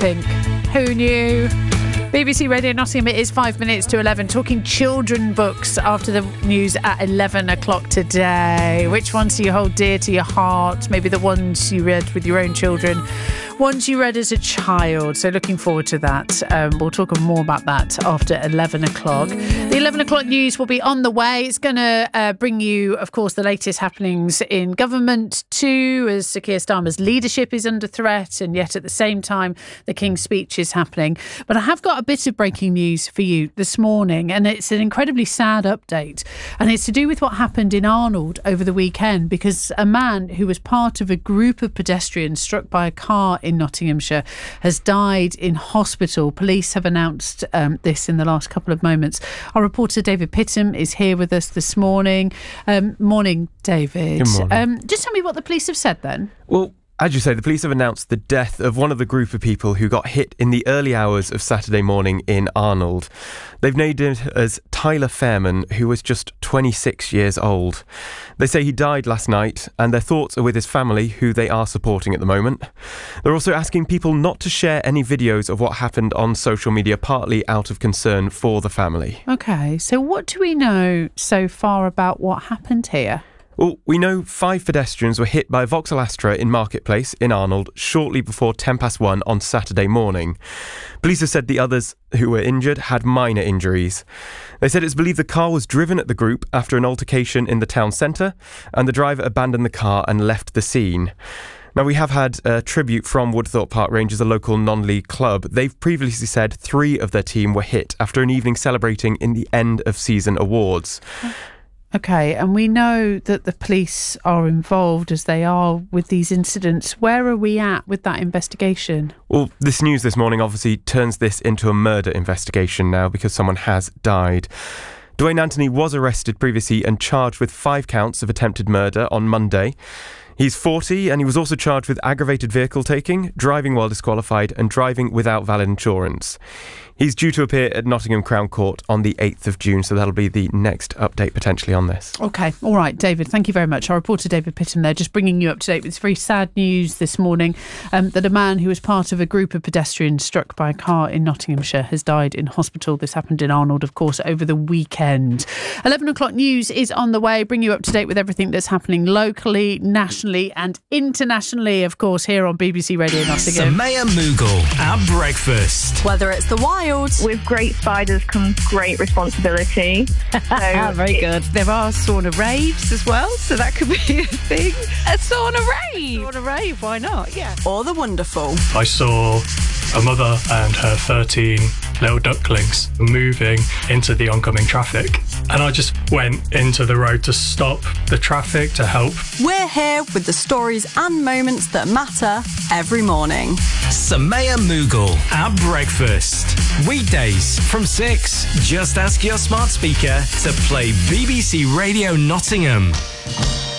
think. Who knew? BBC Radio Nottingham, it is 5 minutes to 11, talking children books after the news at 11 o'clock today. Which ones do you hold dear to your heart? Maybe the ones you read with your own children, ones you read as a child. So looking forward to that. We'll talk more about that after 11 o'clock. The 11 o'clock news will be on the way. It's going to bring you, of course, the latest happenings in government too, as Sir Keir Starmer's leadership is under threat, and yet at the same time the King's speech is happening. But I have got a bit of breaking news for you this morning, and it's an incredibly sad update, and it's to do with what happened in Arnold over the weekend, because a man who was part of a group of pedestrians struck by a car in Nottinghamshire has died in hospital. Police have announced this in the last couple of moments. Our reporter David Pittam is here with us this morning. Morning, David. Good morning. Just tell me what the police have said then. Well, as you say, the police have announced the death of one of the group of people who got hit in the early hours of Saturday morning in Arnold. They've named him as Tyler Fairman, who was just 26 years old. They say he died last night, and their thoughts are with his family, who they are supporting at the moment. They're also asking people not to share any videos of what happened on social media, partly out of concern for the family. OK, so what do we know so far about what happened here? Well, we know 5 pedestrians were hit by a Vauxhall Astra in Marketplace in Arnold shortly before 1:10 on Saturday morning. Police have said the others who were injured had minor injuries. They said it's believed the car was driven at the group after an altercation in the town centre, and the driver abandoned the car and left the scene. Now, we have had a tribute from Woodthorpe Park Rangers, a local non-league club. They've previously said 3 of their team were hit after an evening celebrating in the end of season awards. OK, and we know that the police are involved as they are with these incidents. Where are we at with that investigation? Well, this news this morning obviously turns this into a murder investigation now because someone has died. Dwayne Anthony was arrested previously and charged with 5 counts of attempted murder on Monday. He's 40 and he was also charged with aggravated vehicle taking, driving while disqualified and driving without valid insurance. He's due to appear at Nottingham Crown Court on the 8th of June, so that'll be the next update potentially on this. OK, all right, David, thank you very much. Our reporter David Pittam there, just bringing you up to date with very sad news this morning that a man who was part of a group of pedestrians struck by a car in Nottinghamshire has died in hospital. This happened in Arnold, of course, over the weekend. 11 o'clock news is on the way, bring you up to date with everything that's happening locally, nationally and internationally, of course, here on BBC Radio Nottingham. Samaya Mughal at breakfast. Whether it's the wild. With great spiders comes great responsibility. So Very good. There are sauna raves as well, so that could be a thing. A sauna rave. Sauna rave, why not? Yeah. Or the wonderful. I saw a mother and her 13 little ducklings moving into the oncoming traffic. And I just went into the road to stop the traffic to help. We're here with the stories and moments that matter every morning. Samaya Mughal at breakfast. Weekdays from 6. Just ask your smart speaker to play BBC Radio Nottingham.